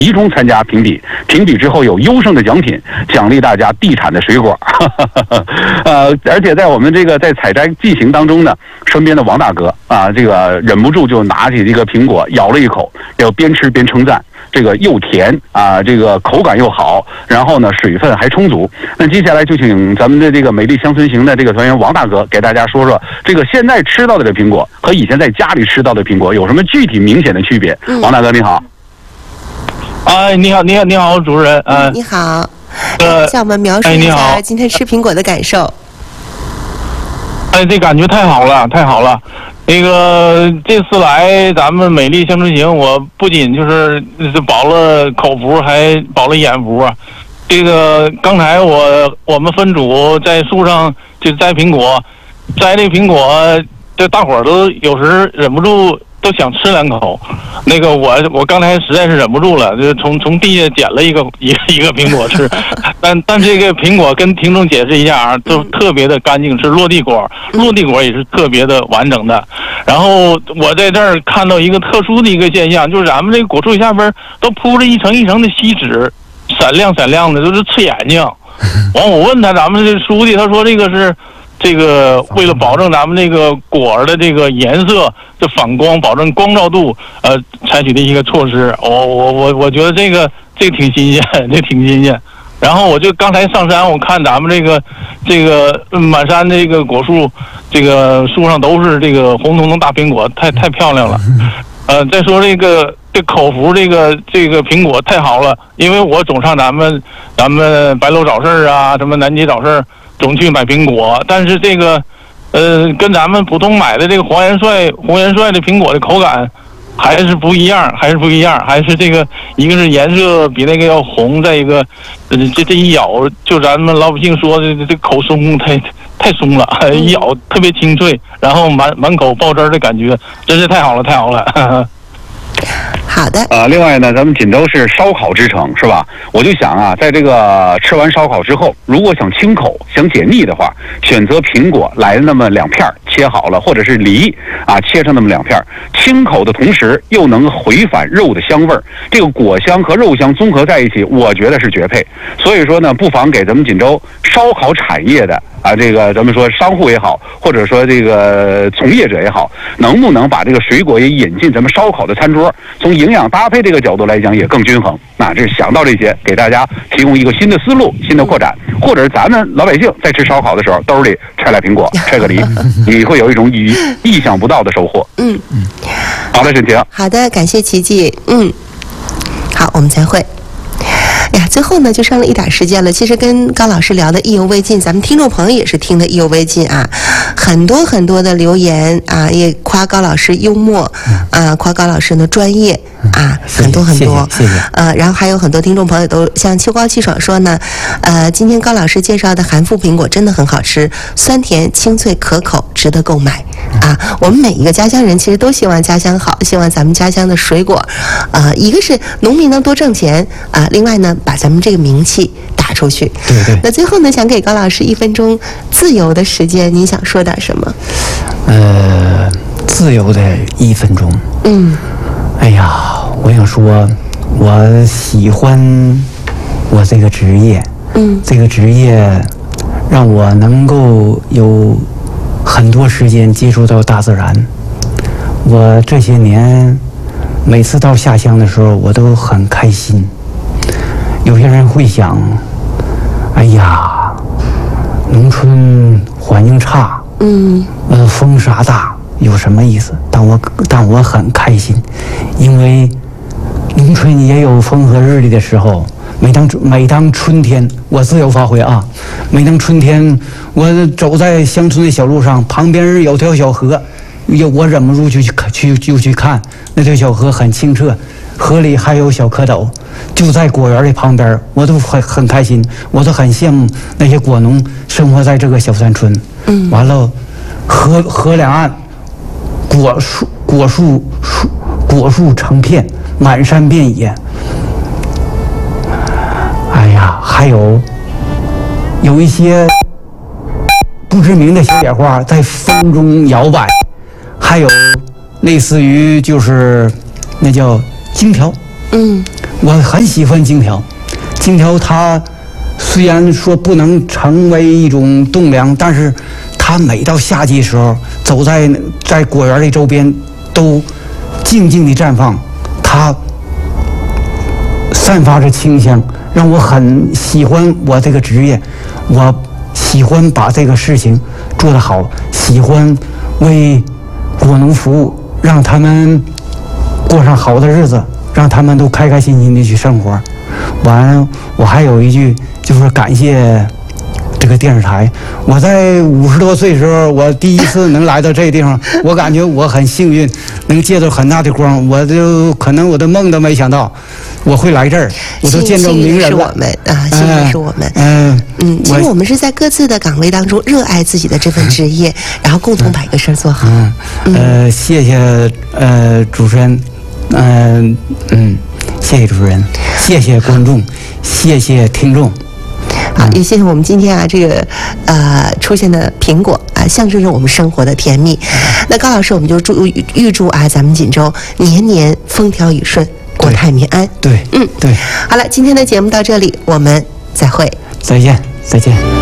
集中参加评比，评比之后有优胜的奖品，奖励大家地产的水果。而且在我们这个在采摘进行当中呢，身边的王大哥啊，这个忍不住就拿起这个苹果咬了一口，要边吃边称赞。这个又甜啊，这个口感又好，然后呢水分还充足。那接下来就请咱们的这个美丽乡村行的这个团员王大哥给大家说说，这个现在吃到的这苹果和以前在家里吃到的苹果有什么具体明显的区别？王大哥你好。 哎，你好，主持人。 你好。向我们描述一下今天吃苹果的感受。 哎，这感觉太好了。那个这次来咱们美丽乡村行，我不仅就是饱了口福，还饱了眼福啊。这个刚才我们分组在树上就摘苹果，摘这苹果，这大伙儿都有时忍不住都想吃两口。那个我刚才实在是忍不住了，就从地下捡了一个苹果吃。但这个苹果跟听众解释一下啊，都特别的干净，是落地果也是特别的完整的。然后我在这儿看到一个特殊的一个现象，就是咱们这个果树下边都铺着一层一层的锡纸，闪亮的，都是刺眼睛。完我问他咱们这书记，他说这个是这个为了保证咱们这个果儿的这个颜色的反光，保证光照度，采取的一个措施。我觉得这个挺新鲜，然后我就刚才上山，我看咱们这个满山这个果树，这个树上都是这个红彤彤大苹果，太漂亮了。再说这口福这个苹果太好了，因为我总上咱们白楼早市啊，什么南街早市。总去买苹果，但是这个，跟咱们普通买的这个红元帅的苹果的口感还是不一样，还是这个一个是颜色比那个要红，再一个，这一咬就咱们老百姓说的这口松太松了，一咬特别清脆，然后满口爆汁的感觉，真是太好了。 好的。 另外呢，咱们锦州是烧烤之城，是吧？我就想啊，在这个吃完烧烤之后，如果想清口、想解腻的话，选择苹果来那么2片切好了，或者是梨啊切成那么2片，清口的同时又能回返肉的香味儿，这个果香和肉香综合在一起，我觉得是绝配。所以说呢，不妨给咱们锦州烧烤产业的啊，这个咱们说商户也好，或者说这个从业者也好，能不能把这个水果也引进咱们烧烤的餐桌？从营养搭配这个角度来讲，也更均衡。那这是想到这些，给大家提供一个新的思路、新的扩展，或者是咱们老百姓在吃烧烤的时候，兜里揣俩苹果、揣个梨，你会有一种意想不到的收获。好的，沈婷。 好的，感谢奇迹。好，我们再会。呀，最后呢就剩了一点时间了。其实跟高老师聊的意犹未尽，咱们听众朋友也是听得意犹未尽啊，很多的留言啊，也夸高老师幽默啊，夸高老师的专业啊，很多。谢谢。然后还有很多听众朋友都像秋高气爽说呢，今天高老师介绍的韩富苹果真的很好吃，酸甜清脆可口，值得购买啊。我们每一个家乡人其实都希望家乡好，希望咱们家乡的水果，一个是农民能多挣钱啊，另外呢把咱们这个名气打出去。对。那最后呢，想给高老师1分钟自由的时间，您想说点什么？ 自由的1分钟。哎呀，我想说，我喜欢我这个职业。这个职业让我能够有很多时间接触到大自然。我这些年每次到下乡的时候，我都很开心。有些人会想，哎呀，农村环境差，风沙大，有什么意思？但我很开心，因为农村也有风和日丽的时候。每当春天，我自由发挥啊！每当春天，我走在乡村的小路上，旁边有条小河，我忍不住就去看，那条小河很清澈，河里还有小蝌蚪，就在果园的旁边，我都很开心，我都很羡慕那些果农生活在这个小山村。完了，河两岸，果树成片，满山遍野。哎呀，还有一些不知名的小野花在风中摇摆，还有类似于就是那叫荆条， 我很喜欢荆条。荆条它虽然说不能成为一种栋梁，但是它每到夏季的时候，走在果园的周边都静静地绽放，它散发着清香，让我很喜欢我这个职业。我喜欢把这个事情做得好，喜欢为果农服务，让他们过上好的日子，让他们都开开心心的去生活。完，我还有一句就是感谢这个电视台。我在50多岁的时候，我第一次能来到这个地方，我感觉我很幸运，能借着很大的光。我就可能我的梦都没想到我会来这儿，我都见着名人了。 是我们啊，幸运是我们。其实我们是在各自的岗位当中热爱自己的这份职业，然后共同把一个事儿做好。 谢谢主持人，谢谢主持人，谢谢观众，谢谢听众。 好，也谢谢我们今天这个出现的苹果象征着我们生活的甜蜜。那高老师，我们就预祝咱们锦州年年风调雨顺，国泰民安。 对，对。 好了，今天的节目到这里，我们再会。 再见，再见。